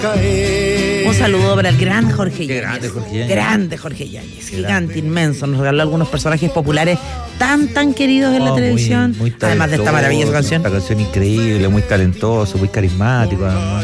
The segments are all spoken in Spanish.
Un saludo para el gran Jorge Yáñez. Grande Jorge Yáñez. Gigante, inmenso. Nos regaló algunos personajes populares tan queridos en la televisión. Muy además de esta maravillosa canción. Una canción increíble, muy talentoso, muy carismático. No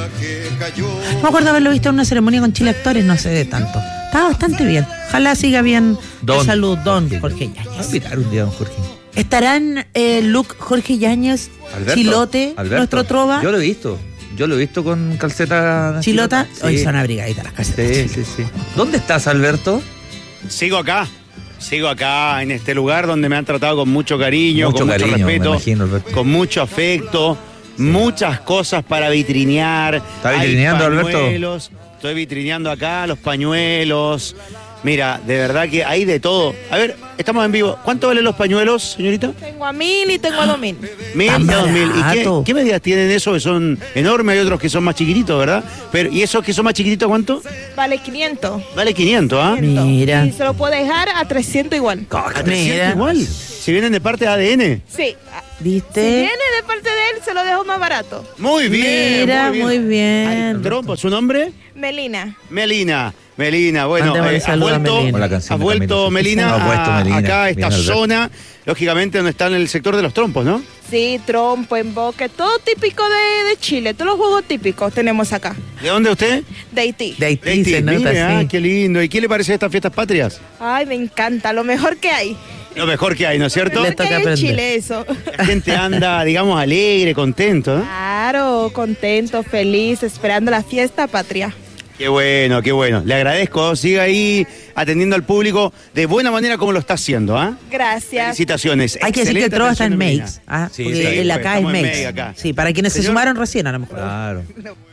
me acuerdo haberlo visto en una ceremonia con Chile Actores, no sé de tanto. Estaba bastante bien. Ojalá siga bien de salud, don Jorge Yáñez. Vamos a invitar un día a don Jorge. ¿Estarán Luke, Jorge Yáñez, Chilote, nuestro trova? Yo lo he visto con calceta. ¿Chilota? Sí. Hoy son abrigaditas las calcetas. Sí. ¿Dónde estás, Alberto? Sigo acá en este lugar donde me han tratado con mucho cariño, con mucho respeto, me imagino, con mucho afecto, muchas cosas para vitrinear. ¿Está vitrineando, Alberto? Estoy vitrineando acá los pañuelos. Mira, de verdad que hay de todo. A ver, estamos en vivo. ¿Cuánto valen los pañuelos, señorita? Tengo a 1.000 y tengo a 2.000. 1.000 y 2.000. ¿Y qué medidas tienen esos que son enormes? Hay otros que son más chiquititos, ¿verdad? ¿Y esos que son más chiquititos cuánto? Vale 500. Vale 500, ¿ah? Mira. Y se lo puedo dejar a 300 igual. ¿A 300 igual? Si vienen de parte de ADN. Sí. ¿Viste? Si viene de parte de él, se lo dejo más barato. Muy bien. Mira, muy bien. Trompo, ¿su nombre? Melina. Melina, bueno, has vuelto Melina acá a esta zona, lógicamente donde está en el sector de los trompos, ¿no? Sí, trompo, emboque, todo típico de Chile, todos los juegos típicos tenemos acá. ¿De dónde usted? De Haití. De Haití se nota, mire, sí. Qué lindo. ¿Y qué le parece estas fiestas patrias? Ay, me encanta, lo mejor que hay. Lo mejor que hay, ¿no es cierto? Lo mejor que hay en Chile, eso. La gente anda, digamos, alegre, contento, ¿no? Claro, contento, feliz, esperando la fiesta patria. Qué bueno. Le agradezco. Siga ahí atendiendo al público de buena manera como lo está haciendo, ¿ah? Gracias. Felicitaciones. Hay que decir que el trova está en Makes. Sí, porque el acá es Makes. Sí, para quienes se sumaron recién a lo mejor. Claro.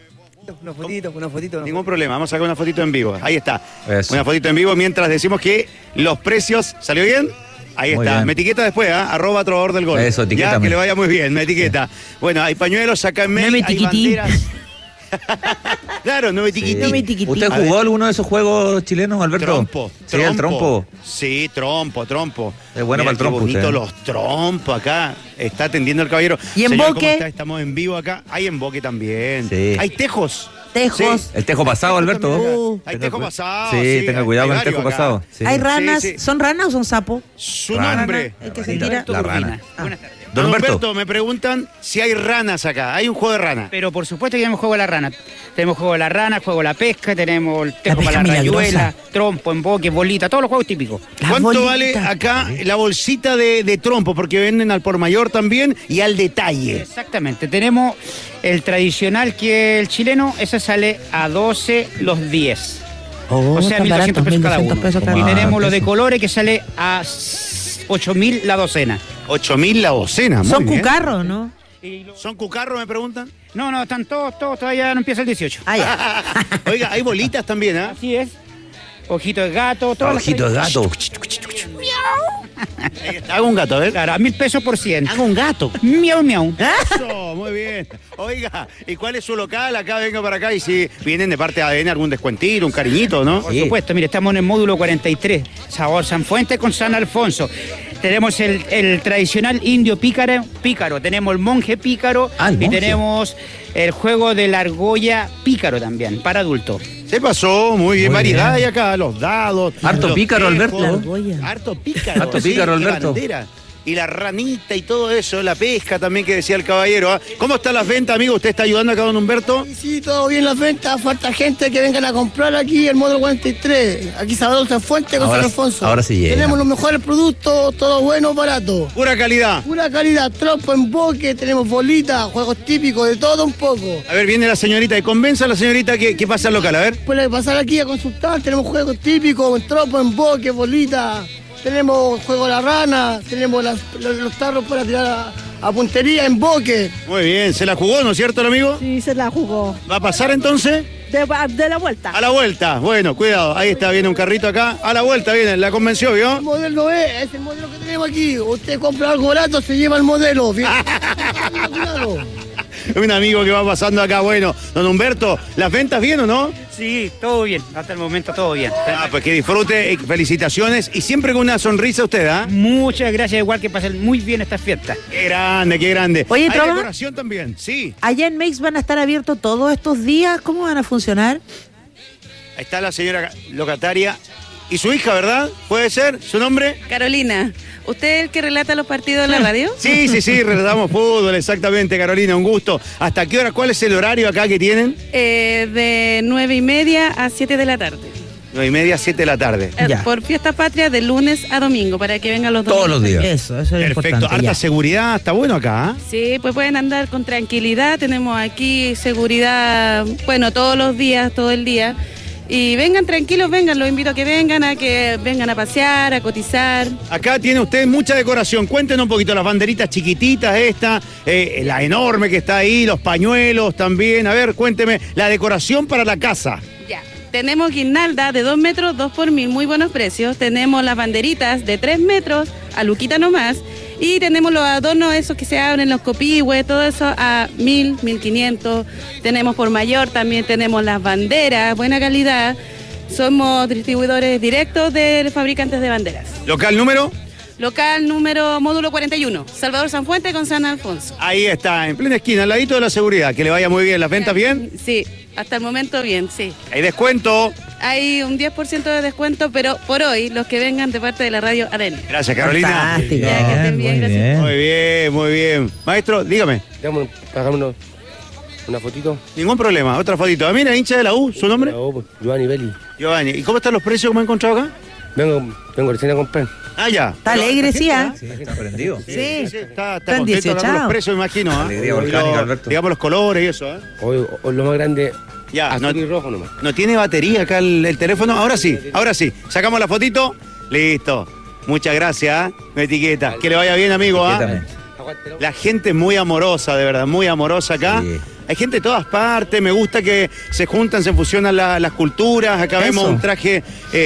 Una fotito. Ningún problema, vamos a sacar una fotito en vivo. Ahí está. Eso. Una fotito en vivo mientras decimos que los precios, ¿salió bien? Ahí muy está. bien. Me etiqueta después, @trovador del gol. Eso, etiquétame. Ya, que le vaya muy bien, me etiqueta. Sí. Bueno, hay pañuelos acá en No me hay etiquetí. banderas. Claro, no me etiquetí. No me etiquetí. ¿Usted jugó alguno de esos juegos chilenos, Alberto? Trompo. Sí, el trompo. Sí, trompo. Es bueno para el trompo. Qué bonito usted. los trompos acá. Está atendiendo el caballero. ¿Y Señor, emboque? ¿cómo está? Estamos en vivo acá. Hay emboque también. Sí. Hay tejos. Tejos. Sí. El tejo pasado, Alberto. Hay tejo pasado. Sí, tenga cuidado con el tejo varios acá. pasado. Sí. Hay ranas. Sí. ¿Son ranas o son sapos? Su Rana. nombre. El que se tira. La rana. Ah. Don Humberto. Me preguntan si hay ranas acá. Hay un juego de ranas. Pero por supuesto que tenemos juego de la rana. Tenemos juego de la rana, juego de la pesca, tenemos el tejo pesca para la milagrosa. rayuela, trompo, emboque, bolita, todos los juegos típicos. La ¿Cuánto bolita. vale acá la bolsita de trompo? Porque venden al por mayor también y al detalle. Exactamente. Tenemos el tradicional que es el chileno, ese sale a 12 los 10. O sea, tan 1.200 barato, pesos cada 1.200 uno. pesos cada Y uno. tenemos los de colores que sale a 8.000 la docena. 8.000 la docena. Muy Son bien. cucarros, ¿no? ¿Son cucarros, me preguntan? No, están todos, todavía no empieza el 18. Ah, ya. Oiga, hay bolitas también, ¿ah? Así es. Ojito de gato, todas las Ojito de gato. Hago un gato, a ver. Claro, a 1.000 pesos por 100. Hago un gato. Miau, miau. Eso, muy bien. Oiga, ¿y cuál es su local? Acá vengo para acá y si vienen de parte de ADN algún descuentito, un cariñito, ¿no? Por supuesto, mire, estamos en el módulo 43, sabor San Fuente con San Alfonso. Tenemos el tradicional indio pícaro, tenemos el monje pícaro Ah, el y monje. tenemos el juego de la argolla pícaro también, para adultos. Se pasó, muy bien. Muy Variedad bien. hay acá, los dados. Harto los pícaro, tejos. Alberto. La argolla. Harto pícaro. Harto sí, pícaro, qué Alberto. bandera. Y la ranita y todo eso, la pesca también que decía el caballero. ¿Ah? ¿Cómo están las ventas, amigo? ¿Usted está ayudando acá, don Humberto? Sí, todo bien las ventas, falta gente que vengan a comprar aquí el módulo 43. Aquí Salvador San Fuente con Ahora- San Alfonso. ahora sí llega. Tenemos los mejores productos, todo bueno, barato. Pura calidad. Pura calidad, trompo, emboque, tenemos bolitas, juegos típicos, de todo un poco. A ver, viene la señorita y convenza a la señorita que pasa al local, a ver. Puede pasar aquí a consultar, tenemos juegos típicos, trompo, emboque, bolitas. Tenemos juego de la rana, tenemos los tarros para tirar a puntería, emboque. Muy bien, se la jugó, ¿no es cierto, el amigo? Sí, se la jugó. ¿Va a pasar entonces? De la vuelta. A la vuelta. Bueno, cuidado, ahí está, viene un carrito acá. A la vuelta viene, la convenció, ¿vio? El modelo es el modelo que tenemos aquí. Usted compra algo barato, se lleva el modelo. Cuidado. un amigo que va pasando acá. Bueno, don Humberto, ¿las ventas bien o no? Sí, todo bien. Hasta el momento todo bien. Pues que disfrute, felicitaciones y siempre con una sonrisa usted, ¿ah? Muchas gracias, igual que pasen muy bien estas fiestas. Qué grande, qué grande. Oye, ¿hay Trova? decoración también? Sí. ¿Allá en Mex van a estar abiertos todos estos días? ¿Cómo van a funcionar? Ahí está la señora locataria y su hija, ¿verdad? ¿Puede ser? ¿Su nombre? Carolina, ¿usted es el que relata los partidos de la radio? Sí, relatamos fútbol, exactamente, Carolina, un gusto. ¿Hasta qué hora? ¿Cuál es el horario acá que tienen? De 9:30 a 7 de la tarde. 9:30 a 7 de la tarde. Por Fiesta Patria de lunes a domingo, para que vengan los domingos. Todos los días. Eso es Perfecto, importante. harta Ya. seguridad, está bueno acá. Sí, pues pueden andar con tranquilidad. Tenemos aquí seguridad, bueno, todos los días, todo el día. Y vengan tranquilos, vengan, los invito a que vengan a pasear, a cotizar. Acá tiene usted mucha decoración. Cuéntenos un poquito las banderitas chiquititas esta, la enorme que está ahí, los pañuelos también. A ver, cuénteme, la decoración para la casa. Ya. Tenemos guirnalda de 2 metros, 2 por 1000, muy buenos precios. Tenemos las banderitas de 3 metros, a luquita nomás. Y tenemos los adornos esos que se abren, los copihue, todo eso a 1000, 1500. Tenemos por mayor, también tenemos las banderas, buena calidad. Somos distribuidores directos de fabricantes de banderas. ¿Local número? Local número módulo 41, Salvador Sanfuente con San Alfonso. Ahí está, en plena esquina, al ladito de la seguridad. Que le vaya muy bien. ¿Las ventas bien? Sí, hasta el momento bien, sí. ¿Hay descuento? Hay un 10% de descuento, pero por hoy, los que vengan de parte de la radio ADN. Gracias, Carolina. Fantástico. Ya, que estén bien, gracias. Muy bien, muy bien. Maestro, dígame. Hagamos una fotito. Ningún problema. Otra fotito. Ah, mira, hincha de la U, ¿su nombre? Giovanni Belli. Giovanni. ¿Y cómo están los precios que me he encontrado acá? Vengo recién a comprar. Ah, ya. Está alegre, sí, ¿ah? Sí, está prendido. Sí. Está Están contento hablando de 18. los precios, me imagino. ¿Ah? Alegría volcánica, Alberto. Digamos los colores y eso. ¿Ah? Hoy lo más grande, Ya, azul y rojo nomás. no tiene batería acá el teléfono. Ahora sí. Sacamos la fotito. Listo. Muchas gracias. ¿Ah? Me etiqueta. Que le vaya bien, amigo. ¿Ah? Etiquétame. La gente es muy amorosa, de verdad, muy amorosa acá. Sí. Hay gente de todas partes, me gusta que se juntan, se fusionan las culturas. Acá vemos un traje,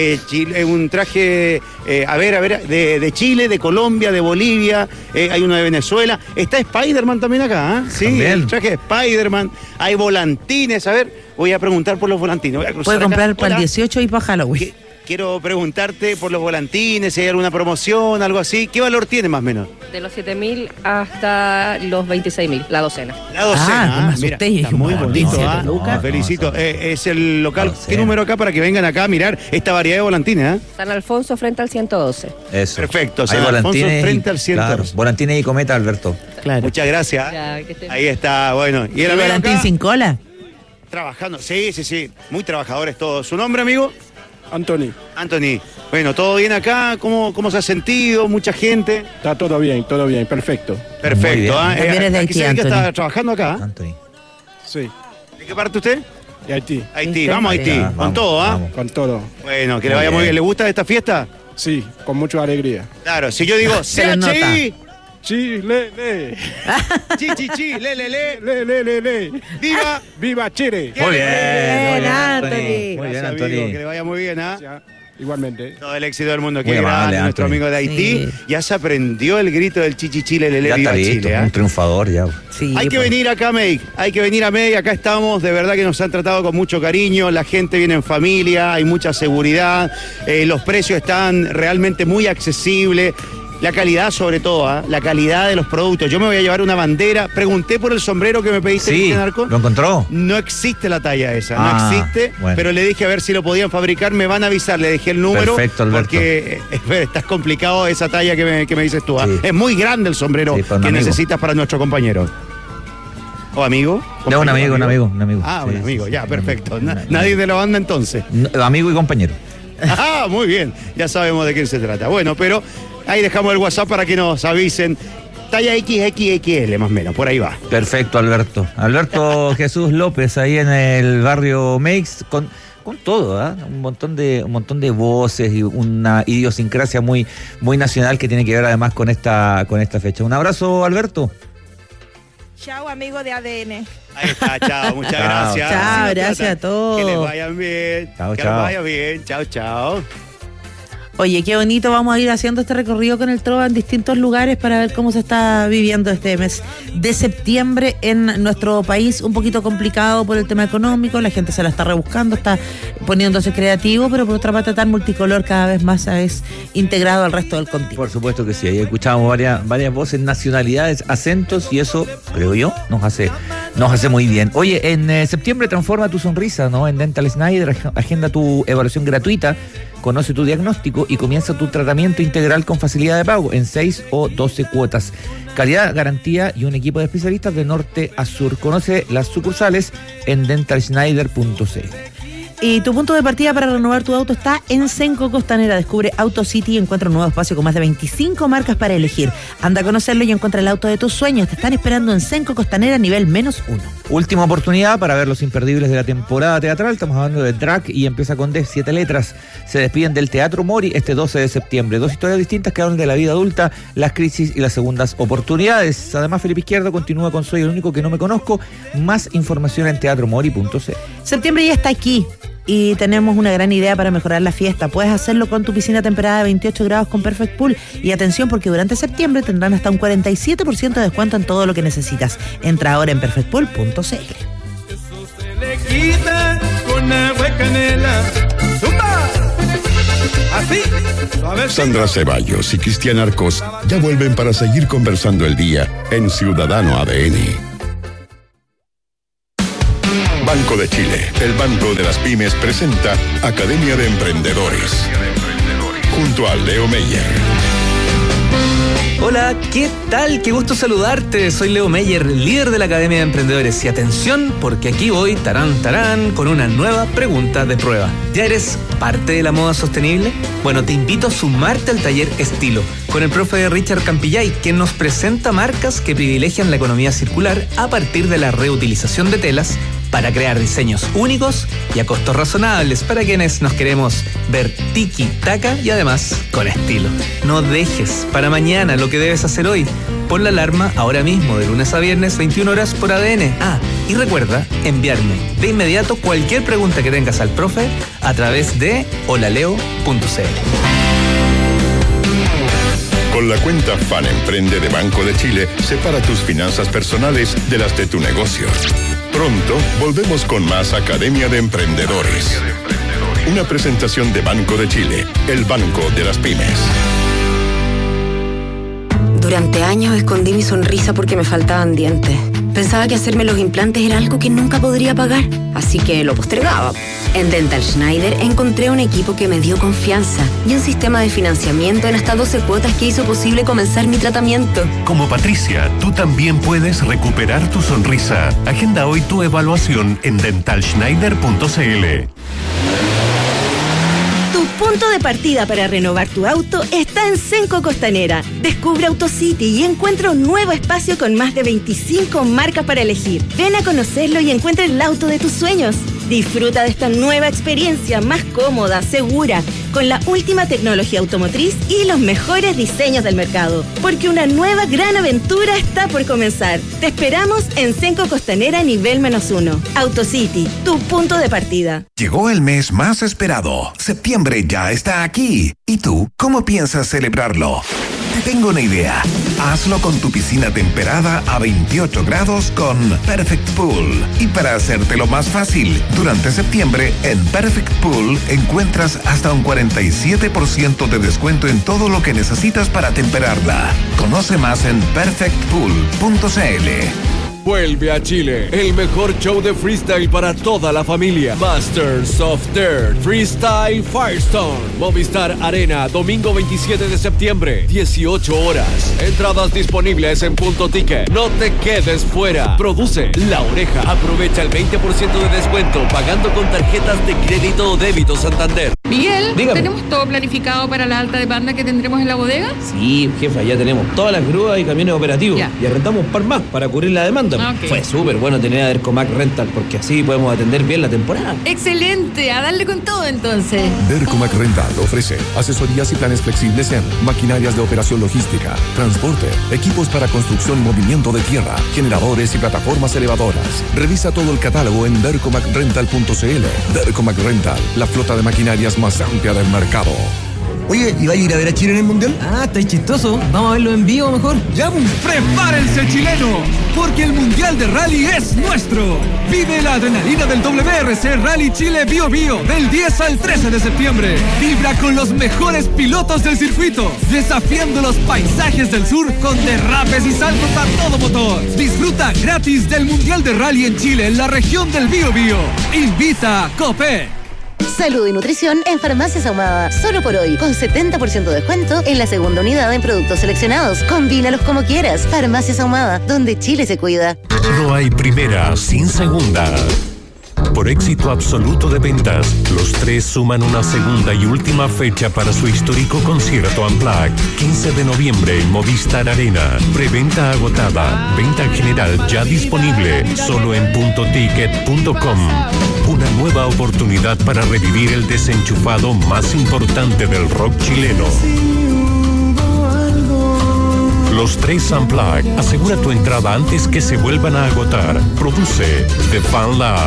de Chile, de Colombia, de Bolivia, hay uno de Venezuela. Está Spider-Man también acá, ¿eh? Sí, También. el traje de Spider-Man. Hay volantines, a ver, voy a preguntar por los volantines. Voy a cruzar Puede acá. comprar para el Hola. 18 y para Halloween. Quiero preguntarte por los volantines, si hay alguna promoción, algo así. ¿Qué valor tiene más o menos? De los 7.000 hasta los 26.000, la docena. La docena, me mira, asusté y está dije, muy "Wow, bonito, 17 ¿ah? lucas". Felicito. Es el local. La docena. ¿Qué número acá para que vengan acá a mirar esta variedad de volantines? San Alfonso frente al 112. Eso. Perfecto, Hay San Alfonso volantines frente al 112. Claro, volantines y cometa, Alberto. Claro. Muchas gracias. Ya, que estén Ahí está, bueno. ¿Y el ¿El amigo volantín acá? sin cola? Trabajando. Sí. Muy trabajadores todos. ¿Su nombre, amigo? Anthony, Bueno, ¿todo bien acá? ¿Cómo se ha sentido? ¿Mucha gente? está todo bien, perfecto. Muy bien. Perfecto. ¿Ah? También es de ¿A qué Haití, se dedica? Anthony. ¿Está trabajando acá? Anthony. Sí, ¿De qué parte usted? de Haití, Haití. Vamos a Haití. Ah, Con vamos, todo, ¿ah? vamos. con todo. Bueno, que le Muy vaya muy bien. bien. ¿Le gusta esta fiesta? Sí, con mucha alegría. Claro, si yo digo Se le nota. CHI, Sí, le. chi, le. Le. ¡Viva! ¡Viva Chile! Muy bien. Bien, Anthony. Muy bien, Gracias, amigo, que Anthony. le vaya muy bien, ¿ah? Ya, igualmente. Todo el éxito del mundo. Muy Qué amable, grande, nuestro Anthony. amigo de Haití. Sí. Ya se aprendió el grito del Chile, le, Ya viva está listo, Chile, ¿ah? un triunfador ya. Sí, Hay que pues. venir acá, May. Hay que venir a May. Acá estamos. De verdad que nos han tratado con mucho cariño. La gente viene en familia. Hay mucha seguridad. Los precios están realmente muy accesibles. La calidad, sobre todo, ¿ah? La calidad de los productos. Yo me voy a llevar una bandera. Pregunté por el sombrero que me pediste, Sí, Cristian Arco. ¿lo encontró? No existe la talla esa, Ah, no existe, bueno. pero le dije a ver si lo podían fabricar, me van a avisar, le dejé el número. Perfecto, Alberto. Porque estás complicado esa talla que me dices tú. ¿ah? Sí. Es muy grande el sombrero Sí, para un que amigo. necesitas para nuestro compañero. ¿O amigo? No, un amigo. Ah, Sí, un amigo, sí, ya, sí, perfecto. un amigo. Nadie de la banda entonces. Amigo y compañero. Ah, muy bien, ya sabemos de quién se trata. Bueno, pero ahí dejamos el WhatsApp para que nos avisen. Talla XXXL, más o menos, por ahí va. Perfecto, Alberto. Alberto Jesús López, ahí en el barrio Meix, con todo, ¿ah? Un montón de voces y una idiosincrasia muy nacional que tiene que ver además con esta fecha. Un abrazo, Alberto. Chao, amigo de ADN. Ahí está, chao, muchas Chao. gracias. Chao, Así nos gracias tratan. a todos. Que les vayan bien. Chao, que chao. les vaya bien. Chao, chao. Oye, qué bonito, vamos a ir haciendo este recorrido con el Trova en distintos lugares para ver cómo se está viviendo este mes de septiembre en nuestro país, un poquito complicado por el tema económico, la gente se la está rebuscando, está poniéndose creativo, pero por otra parte tan multicolor, cada vez más es integrado al resto del continente. Por supuesto que sí, ahí escuchamos varias voces, nacionalidades, acentos, y eso, creo yo, nos hace muy bien. Oye, en septiembre transforma tu sonrisa, ¿no? En Dental Schneider, agenda tu evaluación gratuita, conoce tu diagnóstico y comienza tu tratamiento integral con facilidad de pago en 6 o 12 cuotas. Calidad, garantía y un equipo de especialistas de norte a sur. Conoce las sucursales en dentalschneider.cl. Y tu punto de partida para renovar tu auto está en Cenco Costanera. Descubre AutoCity y encuentra un nuevo espacio con más de 25 marcas para elegir. Anda a conocerlo y encuentra el auto de tus sueños. Te están esperando en Cenco Costanera nivel -1. Última oportunidad para ver los imperdibles de la temporada teatral. Estamos hablando de Drag y empieza con D, 7 letras. Se despiden del Teatro Mori este 12 de septiembre. 2 historias distintas que hablan de la vida adulta, las crisis y las segundas oportunidades. Además, Felipe Izquierdo continúa con Soy el único que no me conozco. Más información en teatromori.cl. Septiembre ya está aquí y tenemos una gran idea para mejorar la fiesta. Puedes hacerlo con tu piscina temperada de 28 grados con Perfect Pool. Y atención, porque durante septiembre tendrán hasta un 47% de descuento en todo lo que necesitas. Entra ahora en perfectpool.cl. Sandra Ceballos y Cristian Arcos ya vuelven para seguir conversando el día en Ciudadano ADN. Banco de Chile, el banco de las pymes, presenta Academia de Emprendedores, junto a Leo Meyer. Hola, ¿qué tal? Qué gusto saludarte. Soy Leo Meyer, líder de la Academia de Emprendedores. Y atención, porque aquí voy, tarán, con una nueva pregunta de prueba. ¿Ya eres parte de la moda sostenible? Bueno, te invito a sumarte al taller Estilo, con el profe Richard Campillay, quien nos presenta marcas que privilegian la economía circular a partir de la reutilización de telas para crear diseños únicos y a costos razonables para quienes nos queremos ver tiki-taka y además con estilo. No dejes para mañana lo que debes hacer hoy. Pon la alarma ahora mismo, de lunes a viernes, 21 horas por ADN. Y recuerda enviarme de inmediato cualquier pregunta que tengas al profe a través de holaleo.cl. Con la cuenta Fan Emprende de Banco de Chile, separa tus finanzas personales de las de tu negocio. Pronto volvemos con más Academia de Emprendedores. Una presentación de Banco de Chile, el banco de las pymes. Durante años escondí mi sonrisa porque me faltaban dientes. Pensaba que hacerme los implantes era algo que nunca podría pagar, así que lo postergaba. En Dental Schneider encontré un equipo que me dio confianza y un sistema de financiamiento en hasta 12 cuotas que hizo posible comenzar mi tratamiento. Como Patricia, tú también puedes recuperar tu sonrisa. Agenda hoy tu evaluación en dentalschneider.cl. Tu punto de partida para renovar tu auto está en Cenco Costanera. Descubre AutoCity y encuentra un nuevo espacio con más de 25 marcas para elegir. Ven a conocerlo y encuentra el auto de tus sueños. Disfruta de esta nueva experiencia más cómoda, segura, con la última tecnología automotriz y los mejores diseños del mercado. Porque una nueva gran aventura está por comenzar. Te esperamos en Cenco Costanera nivel -1. AutoCity, tu punto de partida. Llegó el mes más esperado. Septiembre ya está aquí. ¿Y tú, cómo piensas celebrarlo? Te tengo una idea. Hazlo con tu piscina temperada a 28 grados con Perfect Pool. Y para hacértelo más fácil, durante septiembre en Perfect Pool encuentras hasta un 47% de descuento en todo lo que necesitas para temperarla. Conoce más en perfectpool.cl. Vuelve a Chile, el mejor show de freestyle para toda la familia. Masters of Dirt Freestyle Firestone. Movistar Arena, domingo 27 de septiembre, 18 horas. Entradas disponibles en Punto Ticket. No te quedes fuera. Produce La Oreja. Aprovecha el 20% de descuento pagando con tarjetas de crédito o débito Santander. Miguel, Dígame. ¿tenemos todo planificado para la alta demanda que tendremos en la bodega? Sí, jefa, ya tenemos todas las grúas y camiones operativos. Ya. Y arrendamos un par más para cubrir la demanda. Ok. Fue súper bueno tener a Dercomac Rental porque así podemos atender bien la temporada. Excelente, a darle con todo entonces. Dercomac Rental ofrece asesorías y planes flexibles en maquinarias de operación logística, transporte, equipos para construcción y movimiento de tierra, generadores y plataformas elevadoras. Revisa todo el catálogo en dercomacrental.cl. Dercomac Rental, la flota de maquinarias más amplia del mercado. Oye, ¿y va a ir a ver a Chile en el Mundial? Ah, está chistoso. Vamos a verlo en vivo mejor. ¡Ya, pues! ¡Prepárense, chileno! Porque el Mundial de Rally es nuestro. Vive la adrenalina del WRC Rally Chile Bio Bio del 10 al 13 de septiembre. Vibra con los mejores pilotos del circuito, desafiando los paisajes del sur con derrapes y saltos a todo motor. Disfruta gratis del Mundial de Rally en Chile en la región del Bio Bio. Invita Copec. Salud y nutrición en Farmacias Ahumada. Solo por hoy, con 70% de descuento en la segunda unidad en productos seleccionados. Combínalos como quieras. Farmacias Ahumada, donde Chile se cuida. No hay primera sin segunda. Por éxito absoluto de ventas, los tres suman una segunda y última fecha para su histórico concierto Unplugged. 15 de noviembre en Movistar Arena. Preventa agotada. Venta general ya disponible. Solo en puntoticket.com. Una nueva oportunidad para revivir el desenchufado más importante del rock chileno. Los tres Unplugged. Asegura tu entrada antes que se vuelvan a agotar. Produce The Fan Lab.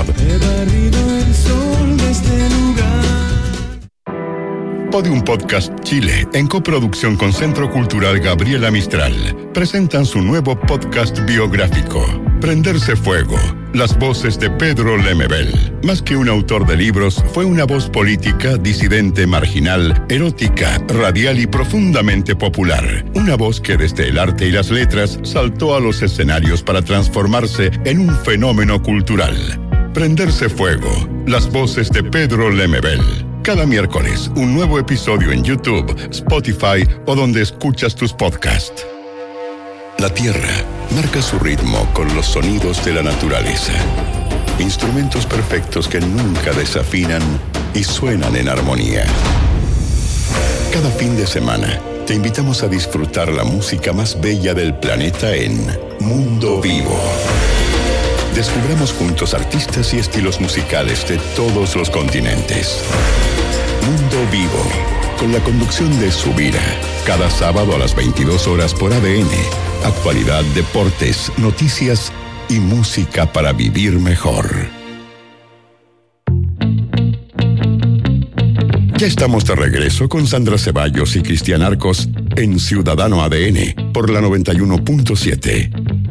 Podium Podcast Chile, en coproducción con Centro Cultural Gabriela Mistral, presentan su nuevo podcast biográfico, Prenderse Fuego. Las voces de Pedro Lemebel. Más que un autor de libros, fue una voz política, disidente, marginal, erótica, radial y profundamente popular. Una voz que desde el arte y las letras saltó a los escenarios para transformarse en un fenómeno cultural. Prenderse Fuego. Las voces de Pedro Lemebel. Cada miércoles, un nuevo episodio en YouTube, Spotify o donde escuchas tus podcasts. La Tierra marca su ritmo con los sonidos de la naturaleza. Instrumentos perfectos que nunca desafinan y suenan en armonía. Cada fin de semana, te invitamos a disfrutar la música más bella del planeta en Mundo Vivo. Descubramos juntos artistas y estilos musicales de todos los continentes. Mundo Vivo, con la conducción de Subira, cada sábado a las 22 horas por ADN. Actualidad, deportes, noticias y música para vivir mejor. Ya estamos de regreso con Sandra Ceballos y Cristian Arcos en Ciudadano ADN por la 91.7.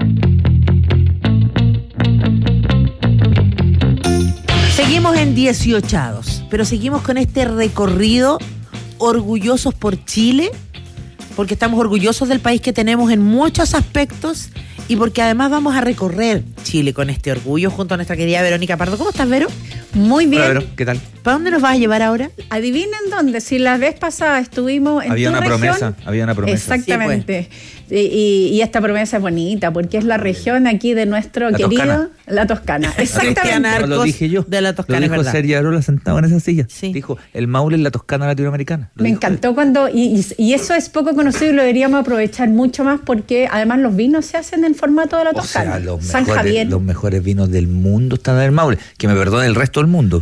Seguimos en 18ados, pero seguimos con este recorrido orgullosos por Chile, porque estamos orgullosos del país que tenemos en muchos aspectos y porque además vamos a recorrer Chile con este orgullo junto a nuestra querida Verónica Pardo. ¿Cómo estás, Vero? Muy bien. Hola, Vero, ¿qué tal? ¿Para dónde nos vas a llevar ahora? Adivinen dónde. Si la vez pasada estuvimos en Había tu una región, promesa, había una promesa. Exactamente. Sí, pues. Y esta promesa es bonita porque es la región aquí de nuestro la querido Toscana. La Toscana. Exactamente. No lo dije yo. De la Toscana, lo dijo es verdad. Sergio Arola sentado en esa silla. Sí. Dijo, el Maule es la Toscana latinoamericana. Me encantó cuando, y eso es poco conocido y lo deberíamos aprovechar mucho más porque además los vinos se hacen en formato de la Toscana. O sea, San Javier. los mejores vinos del mundo están en el Maule. Que me perdone el resto del mundo.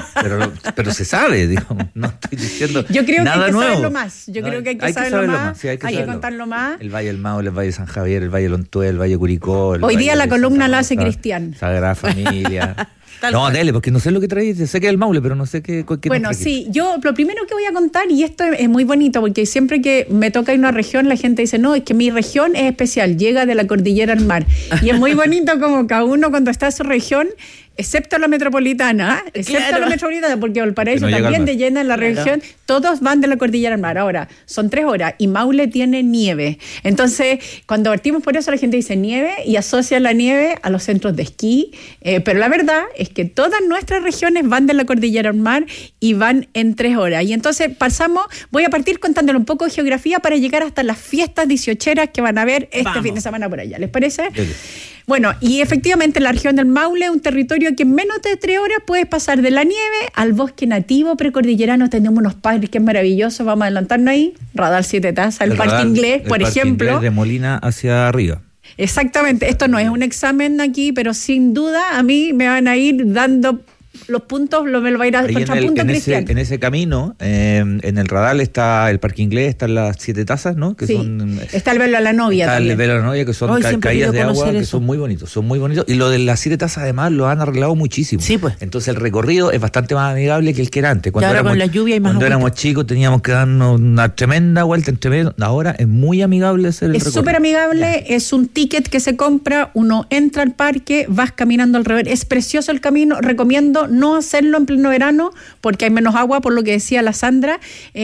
Pero se sabe, digo, no estoy diciendo Yo creo nada que hay que nuevo. saberlo más. Yo creo que hay que saberlo más. Sí, hay que saberlo. Contarlo más. El Valle del Maule, el Valle de San Javier, el Valle de Lontué, el Valle de Curicó. Hoy día la columna la hace Cristian. Sagrada Familia. No, dele, porque no sé lo que traes. Sé que es el Maule, pero no sé qué bueno, sí, yo lo primero que voy a contar, y esto es muy bonito, porque siempre que me toca ir a una región, la gente dice, no, es que mi región es especial, llega de la cordillera al mar. Y es muy bonito como cada uno cuando está en su región, excepto la metropolitana, porque Valparaíso también de llena en la región, todos van de la cordillera al mar. Ahora, son 3 horas y Maule tiene nieve. Entonces, cuando partimos por eso, la gente dice nieve y asocia la nieve a los centros de esquí, pero la verdad es que todas nuestras regiones van de la cordillera al mar y van en 3 horas. Y entonces voy a partir contándole un poco de geografía para llegar hasta las fiestas 18eras que van a haber este fin de semana por allá. ¿Les parece? Bueno, y efectivamente la región del Maule es un territorio que en menos de 3 horas puedes pasar de la nieve al bosque nativo precordillerano. Tenemos unos parques maravillosos, vamos a adelantarnos ahí. Radar 7 Tazas, el Parque Inglés, por ejemplo. Inglés de Molina hacia arriba. Exactamente, esto no es un examen aquí, pero sin duda a mí me van a ir dando los puntos me lo va a ir a Ahí contrapunto Cristian. en ese camino, en el Radal está el Parque Inglés, están las 7 tazas, ¿no? Que Sí. son, Está el velo a la novia está también. el velo a la novia, que son Ay, siempre he caídas de querido agua, conocer que eso. son muy bonitos. Y lo de las 7 tazas, además, lo han arreglado muchísimo. Sí, pues. Entonces el recorrido es bastante más amigable que el que era antes. Y ahora con la lluvia hay más Cuando agüita. éramos chicos teníamos que darnos una tremenda vuelta entre medio. Ahora es muy amigable hacer el Es recorrido. súper amigable, es un ticket que se compra, uno entra al parque, vas caminando alrededor. Es precioso el camino, recomiendo no hacerlo en pleno verano porque hay menos agua, por lo que decía la Sandra.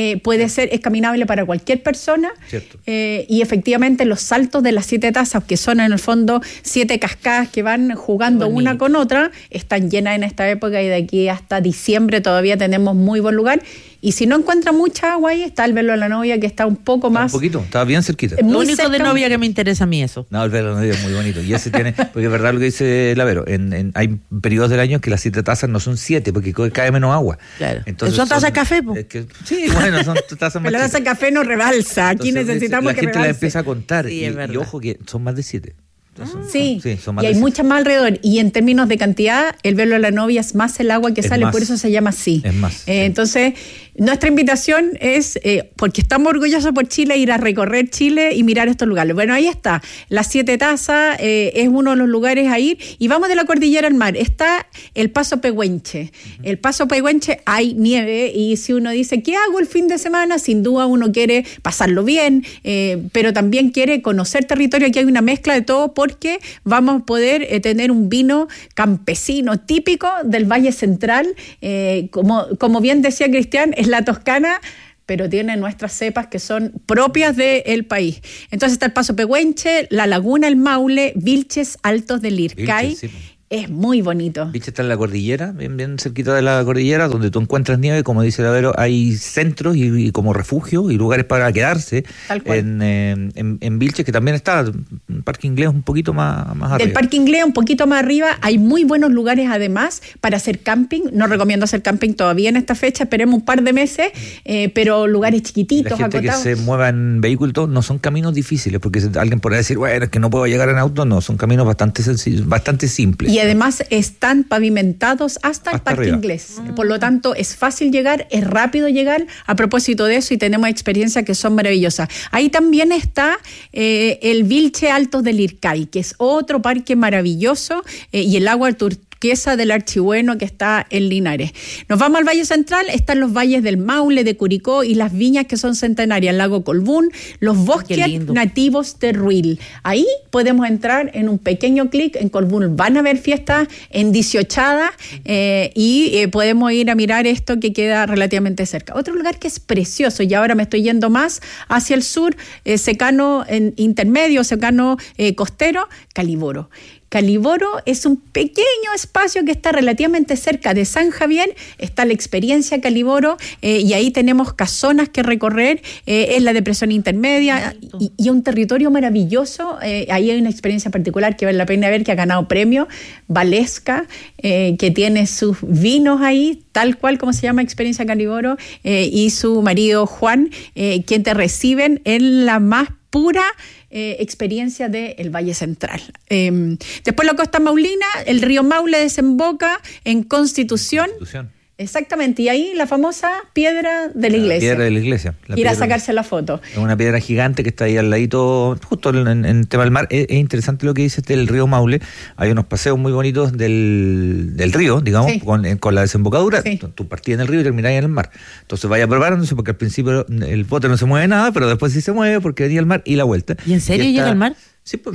Es caminable para cualquier persona. Cierto. Y efectivamente los saltos de las 7 tazas, que son en el fondo 7 cascadas que van jugando una con otra, están llenas en esta época y de aquí hasta diciembre todavía tenemos muy buen lugar. Y si no encuentra mucha agua ahí, está el velo de la novia que está un poco más... Un poquito, está bien cerquita. Muy Lo único de cerca. novia que me interesa a mí eso. No, el velo de la novia es muy bonito. Y ese tiene, porque es verdad lo que dice Lavero, hay periodos del año que las 7 tazas no son 7 porque cae menos agua. Claro. Entonces Son tazas de café, po. Sí, bueno, son tazas más Pero la taza de café no rebalsa. Aquí Entonces, necesitamos la que gente la rebalse. empieza a contar Sí, es verdad. y ojo que son más de 7. Sí, son más y de hay 7. muchas más alrededor. Y en términos de cantidad, el velo de la novia es más el agua que Es sale, más. por eso se llama así. Es más, sí. Entonces, nuestra invitación es, porque estamos orgullosos por Chile, ir a recorrer Chile y mirar estos lugares. Bueno, ahí está, las 7 tazas es uno de los lugares a ir. Y vamos de la cordillera al mar. Está el Paso Pehuenche. El Paso Pehuenche hay nieve y si uno dice, ¿qué hago el fin de semana? Sin duda uno quiere pasarlo bien, pero también quiere conocer territorio. Aquí hay una mezcla de todo porque vamos a poder tener un vino campesino típico del Valle Central. Como bien decía Cristian, es la Toscana, pero tiene nuestras cepas que son propias del país. Entonces está el Paso Pehuenche, la Laguna El Maule, Vilches Altos del Ircay. Vilches, sí. Es muy bonito. Vilches está en la cordillera, bien cerquita de la cordillera, donde tú encuentras nieve, como dice Lavero, hay centros y como refugio y lugares para quedarse. Tal cual. En Vilches, que también está un Parque Inglés un poquito más arriba. Del Parque Inglés, un poquito más arriba, hay muy buenos lugares además para hacer camping. No recomiendo hacer camping todavía en esta fecha, esperemos un par de meses, pero lugares La chiquititos, gente acotados. que se mueva en vehículo y todo, no son caminos difíciles, porque alguien podrá decir, bueno, es que no puedo llegar en auto. No, son caminos bastante sencillos, bastante simples. Y además están pavimentados hasta el Parque arriba. Inglés. Por lo tanto, es fácil llegar, es rápido llegar. A propósito de eso, y tenemos experiencias que son maravillosas. Ahí también está el Vilche Altos del Ircay, que es otro parque maravilloso, y el agua turquesa del Archibueno que está en Linares. Nos vamos al Valle Central, están los valles del Maule, de Curicó y las viñas que son centenarias, el lago Colbún, los bosques nativos de Ruil. Ahí podemos entrar en un pequeño clic, en Colbún van a haber fiestas en 18 y podemos ir a mirar esto que queda relativamente cerca. Otro lugar que es precioso, y ahora me estoy yendo más hacia el sur, secano intermedio, secano costero, Caliboro. Caliboro es un pequeño espacio que está relativamente cerca de San Javier, está la experiencia Caliboro, y ahí tenemos casonas que recorrer, es la depresión intermedia y un territorio maravilloso. Ahí hay una experiencia particular que vale la pena ver, que ha ganado premio, Valesca, que tiene sus vinos ahí, tal cual como se llama Experiencia Caliboro, y su marido Juan, quien te reciben en la más pura experiencia del Valle Central. Después la costa maulina, el río Maule desemboca en Constitución. Exactamente, y ahí la famosa piedra de la iglesia. Piedra de la iglesia. Ir a sacarse la foto. Es una piedra gigante que está ahí al ladito, justo en tema del mar. Es interesante lo que dice del río Maule. Hay unos paseos muy bonitos del río, digamos, Sí. con la desembocadura. Sí. Tú partís en el río y terminás en el mar. Entonces vaya preparándose, porque al principio el bote no se mueve nada, pero después sí se mueve porque venía al mar y la vuelta. ¿Y en serio llega al mar? Sí, pues.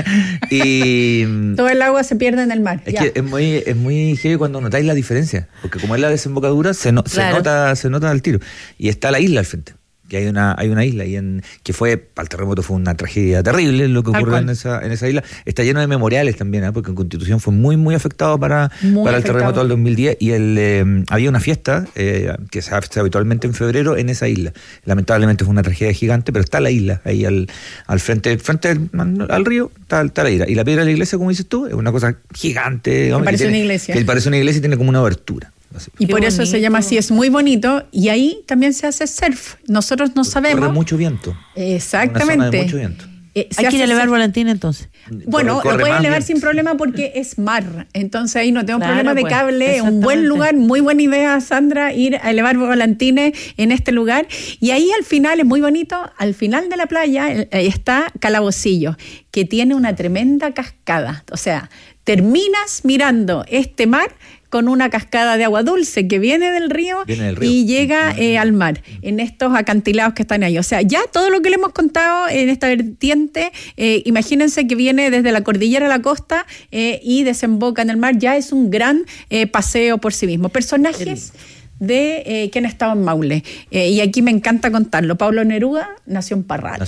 Y Todo el agua se pierde en el mar. es ya. que es muy heavy cuando notáis la diferencia, porque como es la desembocadura, se nota al tiro. Y está la isla al frente, que hay una isla que fue, para el terremoto fue una tragedia terrible lo que ocurrió en esa isla. Está lleno de memoriales también, porque en Constitución fue muy afectado para el terremoto del 2010, y había una fiesta que se hace habitualmente en febrero en esa isla. Lamentablemente fue una tragedia gigante, pero está la isla ahí al frente al río, está la isla. Y la piedra de la iglesia, como dices tú, es una cosa gigante. Que parece una iglesia. Que parece una iglesia y tiene como una abertura. Así. Y por eso se llama así, es muy bonito, y ahí también se hace surf. Nosotros no sabemos. Corre mucho viento. Exactamente. Una zona de mucho viento. Hay que ir a elevar volantín entonces. Bueno, lo Corre puedes más elevar bien. sin problema porque es mar. Entonces ahí no tengo Claro, problema de pues, cable. Es un buen exactamente. lugar, muy buena idea, Sandra, ir a elevar volantines en este lugar. Y ahí al final es muy bonito. Al final de la playa está Calabocillo, que tiene una tremenda cascada. O sea, terminas mirando este mar con una cascada de agua dulce que viene del río, y llega al mar, en estos acantilados que están ahí. O sea, ya todo lo que le hemos contado en esta vertiente, imagínense que viene desde la cordillera a la costa y desemboca en el mar, ya es un gran paseo por sí mismo. Personajes de que han estado en Maule, y aquí me encanta contarlo. Pablo Neruda nació en Parral.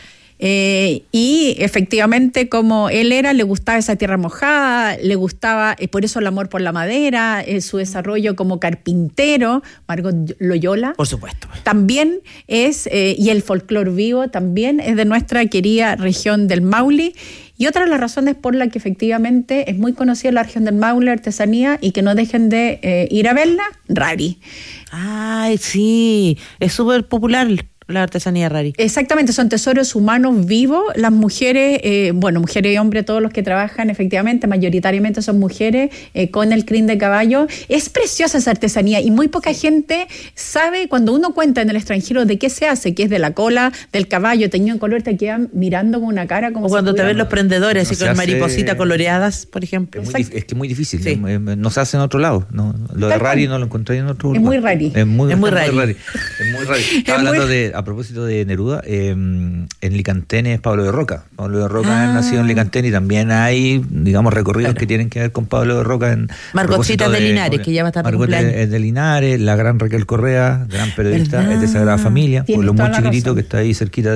Y efectivamente, como él era, le gustaba esa tierra mojada, le gustaba, por eso el amor por la madera, su desarrollo como carpintero. Margot Loyola, por supuesto, también es, y el folclore vivo también es de nuestra querida región del Maule. Y otra de las razones por la que efectivamente es muy conocida la región del Maule, artesanía, y que no dejen de ir a verla, Rari. Ay, sí, es súper popular la artesanía Rari. Exactamente, son tesoros humanos vivos. Las mujeres, mujeres y hombres, todos los que trabajan, efectivamente, mayoritariamente son mujeres, con el crin de caballo. Es preciosa esa artesanía y muy poca gente sabe. Cuando uno cuenta en el extranjero de qué se hace, que es de la cola del caballo teñido en color, te quedan mirando con una cara como... O cuando te ven los prendedores, No así se con hace- maripositas coloreadas, por ejemplo. Es que es muy difícil, no se hace en otro lado. No, lo de Rari no lo encontré en otro lugar. muy rari. Es muy rari. rari. Estaba hablando a propósito de Neruda, en Licantene es Pablo de Roca. Pablo de Roca nació en Licantene y también hay, digamos, recorridos que tienen que ver con Pablo de Roca. Margotcita de Linares, que ya va a estar de Margot cumpleaños. es de Linares, la gran Raquel Correa, gran periodista, ¿Verdad? es de Sagrada Familia, Tienes pueblo muy toda la chiquitito razón. que está ahí cerquita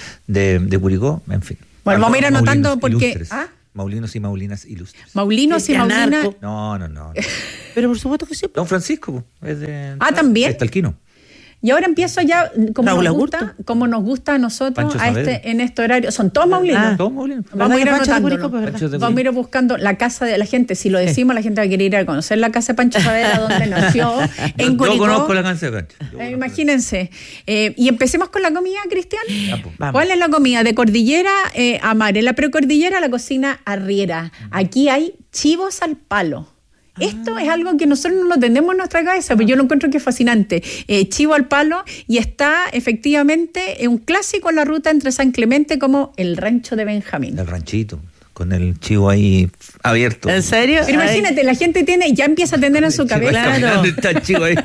de Curicó, en fin. Bueno, vamos a ir anotando Maulinos porque... ilustres. Maulinos y Maulinas ilustres. Maulinos y Maulinas... No. Pero por supuesto que sí. Don Francisco, es de... ¿también? Es talquino. Y ahora empiezo ya, como Raúl nos gusta a nosotros, Pancho Saavedra. en este horario. Son todos maulinos. Todos Maulinos. Vamos a ir ¿Verdad que Pancho de anotándolo. Curicó, verdad? Pancho de Vamos a ir buscando la casa de la gente. Si lo decimos, la gente va a querer ir a conocer la casa de Pancho Saavedra, donde nació, en Yo Curicó. conozco la canción de Pancho. Imagínense. Y empecemos con la comida, Cristian. Vamos. ¿Cuál es la comida? De cordillera a mar. En la precordillera, la cocina arriera. Aquí hay chivos al palo. Esto es algo que nosotros no lo tenemos en nuestra cabeza, pero yo lo encuentro que es fascinante. Chivo al palo, y está efectivamente un clásico en la ruta entre San Clemente como el rancho de Benjamín. El ranchito, con el chivo ahí abierto. ¿En serio? Pero imagínate, la gente ya empieza a tener en su cabeza Caminando, está el chivo ahí.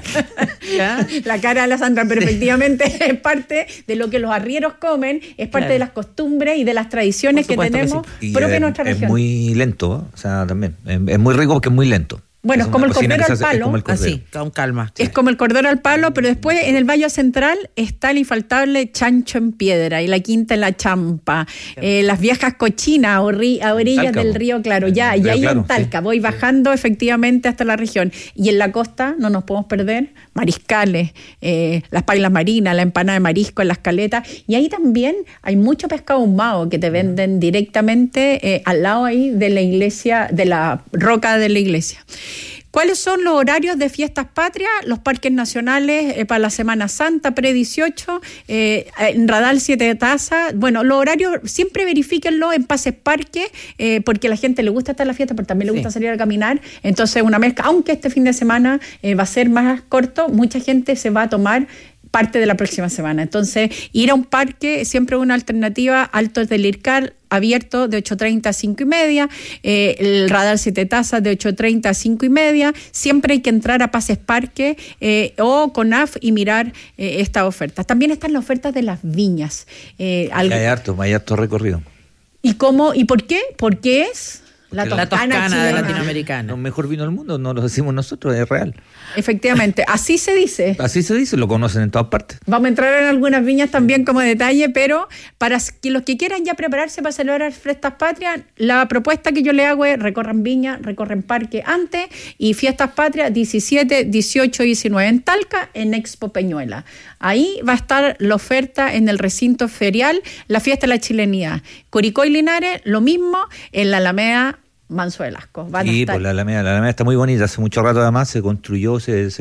la cara de la Sandra, pero efectivamente es parte de lo que los arrieros comen, es parte de las costumbres y de las tradiciones que tenemos Y propias de nuestra es región. muy lento, o sea, también. Es muy rico porque es muy lento. Bueno, es como una el cocina cordero que al se hace- es palo. como el cordero. Así, con calma. Es como el cordero al palo, pero después en el Valle Central está el infaltable chancho en piedra y la quinta en la champa, las viejas cochinas a orillas Talca, del po. río Claro, En y Río ahí Claro, en Talca, sí. voy bajando efectivamente hasta la región. Y en la costa no nos podemos perder mariscales, las pailas marinas, la empanada de marisco en las caletas, y ahí también hay mucho pescado ahumado que te venden directamente al lado ahí de la iglesia, de la roca de la iglesia. ¿Cuáles son los horarios de fiestas patrias? Los parques nacionales para la Semana Santa, pre-18, en Radal 7 Tazas. Bueno, los horarios siempre verifíquenlo en Pases Parque, porque a la gente le gusta estar en la fiesta, pero también le gusta salir a caminar. Entonces, una mezcla, aunque este fin de semana va a ser más corto, mucha gente se va a tomar parte de la próxima semana. Entonces, ir a un parque siempre es una alternativa. Altos del Ircal, abierto de 8:30 a 5:30, el Radar 7 Tazas de 8:30 a 5:30. Siempre hay que entrar a Pases Parque o CONAF y mirar estas ofertas. También están las ofertas de las viñas. Hay harto recorrido. ¿Y cómo? ¿Y por qué? Porque es la Toscana de chilena. Latinoamericana. El mejor vino del mundo, no lo decimos nosotros, es real. Efectivamente, así se dice. Así se dice, lo conocen en todas partes. Vamos a entrar en algunas viñas también como detalle, pero para que los que quieran ya prepararse para celebrar Fiestas Patrias, la propuesta que yo le hago es recorran viña, recorren parque antes, y Fiestas Patrias 17, 18 y 19 en Talca, en Expo Peñuela. Ahí va a estar la oferta en el recinto ferial, la fiesta de la chilenidad. Curicó y Linares, lo mismo, en la Alameda Manso Velasco. Van a Sí, estar. pues la Alameda está muy bonita. Hace mucho rato además se construyó,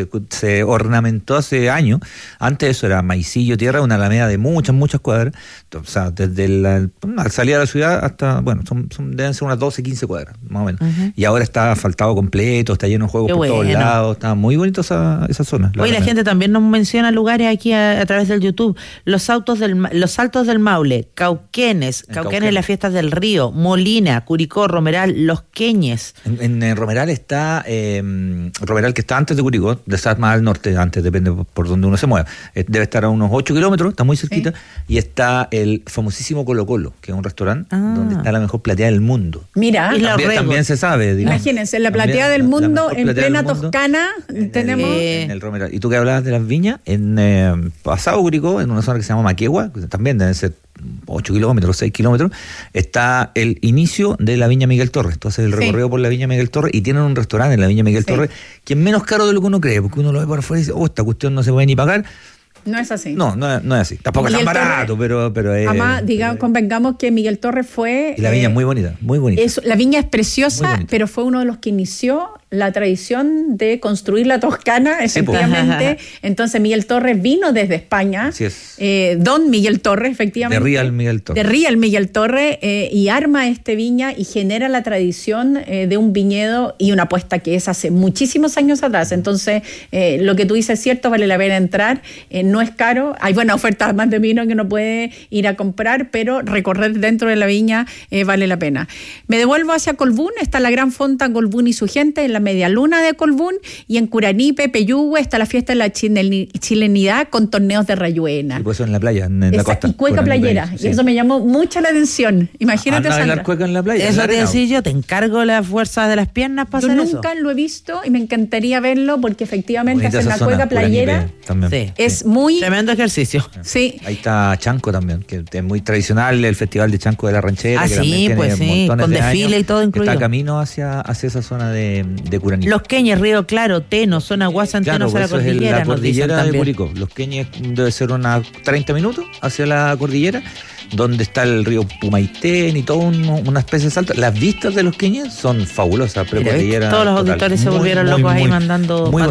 se ornamentó hace años. Antes eso era maicillo, tierra, una Alameda de muchas cuadras. O sea, desde la salida de la ciudad hasta, bueno, deben ser unas 12, 15 cuadras, más o menos. Y ahora está asfaltado completo, está lleno de juegos por todos lados. Está muy bonito esa zona. Hoy la gente también nos menciona lugares aquí a través del YouTube. Los Saltos del Maule, Cauquenes es las fiestas del Río, Molina, Curicó, Romeral, Los Queñes. En Romeral está, Romeral que está antes de Curicó, más al norte, antes, depende por donde uno se mueva. Debe estar a unos 8 kilómetros, está muy cerquita. Y está el famosísimo Colo Colo, que es un restaurante donde está la mejor platea del mundo. Mira, también se sabe, digamos. Imagínense, la platea del mundo, en plena Toscana, tenemos... En el Romeral. Y tú que hablabas de las viñas, en pasado Curicó, en una zona que se llama Maquegua, que también deben ser 8 kilómetros, 6 kilómetros, está el inicio de la Viña Miguel Torres. Tú haces el recorrido por la Viña Miguel Torres y tienen un restaurante en la Viña Miguel Torres que es menos caro de lo que uno cree, porque uno lo ve por afuera y dice, esta cuestión no se puede ni pagar. No es así. No es así. Tampoco es tan barato, pero es... Además, convengamos que Miguel Torres fue... Y la viña es muy bonita, muy bonita. La viña es preciosa, pero fue uno de los que inició la tradición de construir la Toscana, efectivamente. Entonces, Miguel Torres vino desde España. Así es. Don Miguel Torres, efectivamente. De Real Miguel Torres. De Real Miguel Torres, y arma viña y genera la tradición de un viñedo y una apuesta que es hace muchísimos años atrás. Entonces, lo que tú dices es cierto, vale la pena entrar. No es caro, hay buenas ofertas más de vino que uno puede ir a comprar, pero recorrer dentro de la viña vale la pena. Me devuelvo hacia Colbún, está la Gran Fonta Colbún y su gente, en la media luna de Colbún, y en Curanipe, Peyúgue, está la fiesta de la chilenidad con torneos de rayuela. Y pues eso en la playa, en la costa. Y cueca playera, y eso me llamó mucho la atención. Imagínate, Sandra. Bailar cueca en la playa. Eso te decía yo, te encargo la fuerza de las piernas para hacer eso. Yo nunca lo he visto y me encantaría verlo porque efectivamente bonita hacer la cueca playera es muy... Tremendo ejercicio. Sí. Ahí está Chanco también, que es muy tradicional, el Festival de Chanco de la Ranchera. que sí, pues sí, con desfile y todo incluido. Está camino hacia esa zona de Curanipe. Los Queñes, Río Claro, Teno, zona Guasa, Antenos a la cordillera. La cordillera de Curicó. Los Queñes debe ser unos 30 minutos hacia la cordillera, donde está el río Pumaitén y todo una especie de salto. Las vistas de los Queñes son fabulosas, precordillera. Todos los auditores se volvieron locos ahí mandando. Muy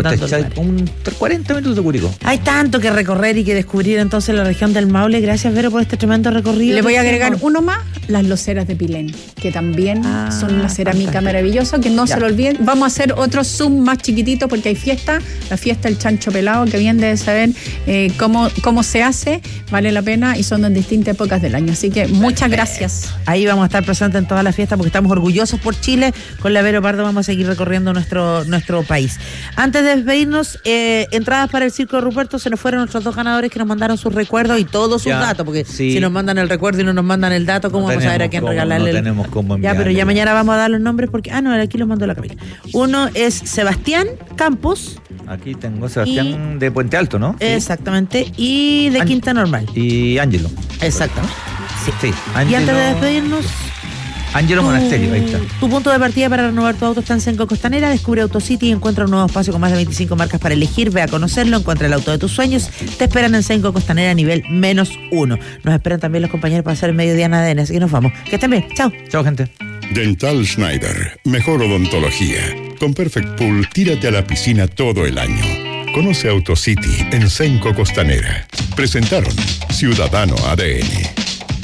40 minutos de Curicó. Hay tanto que recorrer y que descubrir entonces la región del Maule. Gracias, Vero, por este tremendo recorrido. Le voy a agregar uno más, las loceras de Pilén, que también son una cerámica maravillosa, que no se lo olviden. Vamos a hacer otro zoom más chiquitito porque hay fiesta, la fiesta del Chancho Pelado, que bien debe saber cómo se hace, vale la pena, y son en distintas épocas del año. Así que muchas gracias. Ahí vamos a estar presentes en todas las fiestas porque estamos orgullosos por Chile. Con la Vero Pardo vamos a seguir recorriendo nuestro país. Antes de despedirnos, entradas para el Circo de Ruperto. Se nos fueron nuestros dos ganadores que nos mandaron sus recuerdos y todos sus datos, porque si nos mandan el recuerdo y no nos mandan el dato, ¿cómo vamos a ver a quién regalarle? No tenemos cómo enviarle. Ya, pero ya mañana vamos a dar los nombres porque... aquí los mandó la Camila. Uno es Sebastián Campos. Aquí tengo Sebastián de Puente Alto, ¿no? Exactamente. Y de Quinta Normal. Y Ángelo. Exactamente. Sí. Ángelo, y antes de despedirnos... Ángelo Monasterio, ahí está. Tu punto de partida para renovar tu auto está en Senco Costanera. Descubre AutoCity y encuentra un nuevo espacio con más de 25 marcas para elegir. Ve a conocerlo, encuentra el auto de tus sueños. Te esperan en Senco Costanera nivel -1. Nos esperan también los compañeros para hacer el mediodía en ADN. Así que nos vamos. Que estén bien. Chao. Chao, gente. Dental Schneider. Mejor odontología. Con Perfect Pool, tírate a la piscina todo el año. Conoce AutoCity en Senco Costanera. Presentaron Ciudadano ADN.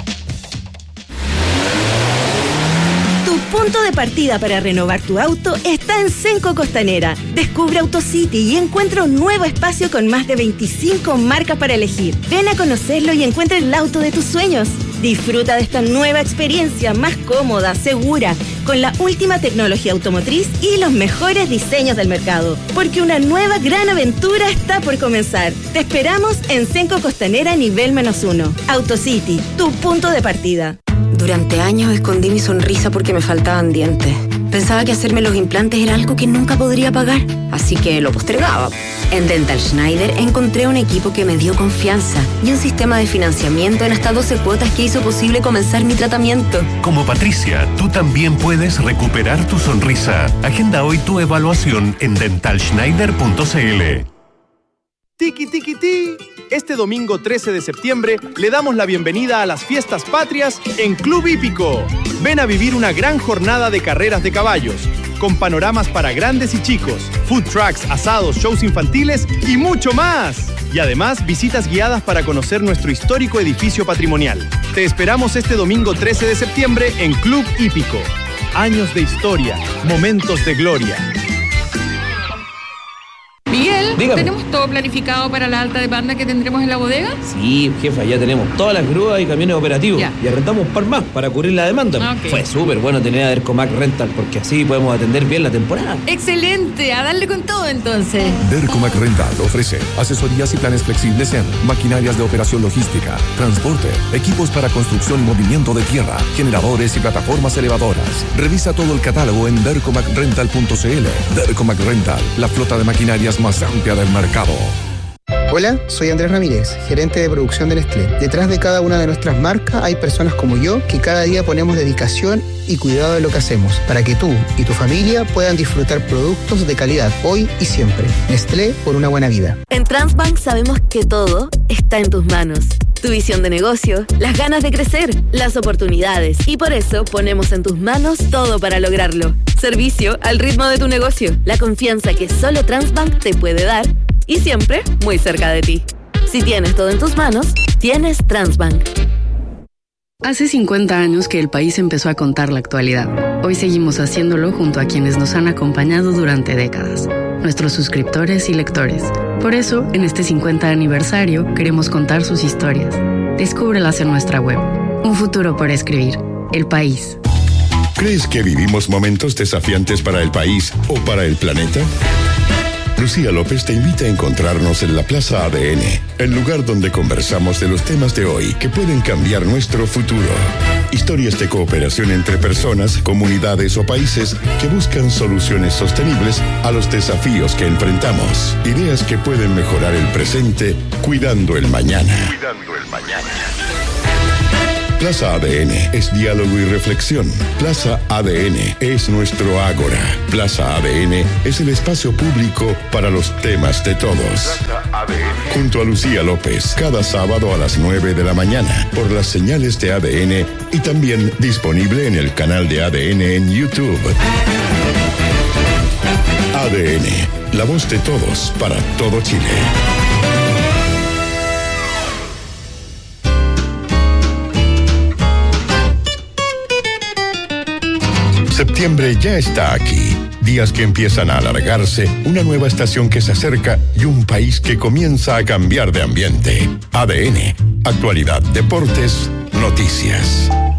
Punto de partida para renovar tu auto está en Senco Costanera. Descubre AutoCity y encuentra un nuevo espacio con más de 25 marcas para elegir. Ven a conocerlo y encuentra el auto de tus sueños. Disfruta de esta nueva experiencia más cómoda, segura, con la última tecnología automotriz y los mejores diseños del mercado. Porque una nueva gran aventura está por comenzar. Te esperamos en Senco Costanera nivel -1. AutoCity, tu punto de partida. Durante años escondí mi sonrisa porque me faltaban dientes. Pensaba que hacerme los implantes era algo que nunca podría pagar, así que lo postergaba. En Dental Schneider encontré un equipo que me dio confianza y un sistema de financiamiento en hasta 12 cuotas que hizo posible comenzar mi tratamiento. Como Patricia, tú también puedes recuperar tu sonrisa. Agenda hoy tu evaluación en dentalschneider.cl. Tiki Tiki Ti. Este domingo 13 de septiembre le damos la bienvenida a las fiestas patrias en Club Hípico. Ven a vivir una gran jornada de carreras de caballos, con panoramas para grandes y chicos, food trucks, asados, shows infantiles y mucho más. Y además visitas guiadas para conocer nuestro histórico edificio patrimonial. Te esperamos este domingo 13 de septiembre en Club Hípico. Años de historia, momentos de gloria. Miguel, Dígame. ¿tenemos todo planificado para la alta demanda que tendremos en la bodega? Sí, jefa, ya tenemos todas las grúas y camiones operativos. Ya. Y arrendamos un par más para cubrir la demanda. Ok. Fue súper bueno tener a Dercomac Rental porque así podemos atender bien la temporada. Excelente, a darle con todo entonces. Dercomac Rental ofrece asesorías y planes flexibles en maquinarias de operación logística, transporte, equipos para construcción y movimiento de tierra, generadores y plataformas elevadoras. Revisa todo el catálogo en dercomacrental.cl. Dercomac Rental, la flota de maquinarias más amplia del mercado. Hola, soy Andrés Ramírez, gerente de producción de Nestlé. Detrás de cada una de nuestras marcas hay personas como yo que cada día ponemos dedicación y cuidado de lo que hacemos para que tú y tu familia puedan disfrutar productos de calidad hoy y siempre. Nestlé, por una buena vida. En Transbank sabemos que todo está en tus manos. Tu visión de negocio, las ganas de crecer, las oportunidades. Y por eso ponemos en tus manos todo para lograrlo. Servicio al ritmo de tu negocio. La confianza que solo Transbank te puede dar. Y siempre muy cerca de ti. Si tienes todo en tus manos, tienes Transbank. Hace 50 años que el país empezó a contar la actualidad. Hoy seguimos haciéndolo junto a quienes nos han acompañado durante décadas, nuestros suscriptores y lectores. Por eso, en este 50 aniversario, queremos contar sus historias. Descúbrelas en nuestra web. Un futuro por escribir. El País. ¿Crees que vivimos momentos desafiantes para el país o para el planeta? Lucía López te invita a encontrarnos en la Plaza ADN, el lugar donde conversamos de los temas de hoy que pueden cambiar nuestro futuro. Historias de cooperación entre personas, comunidades o países que buscan soluciones sostenibles a los desafíos que enfrentamos. Ideas que pueden mejorar el presente, cuidando el mañana. Plaza ADN es diálogo y reflexión. Plaza ADN es nuestro ágora. Plaza ADN es el espacio público para los temas de todos. Junto a Lucía López, cada sábado a las 9 de la mañana, por las señales de ADN y también disponible en el canal de ADN en YouTube. ADN, la voz de todos para todo Chile. Septiembre ya está aquí. Días que empiezan a alargarse, una nueva estación que se acerca y un país que comienza a cambiar de ambiente. ADN, actualidad, deportes, noticias.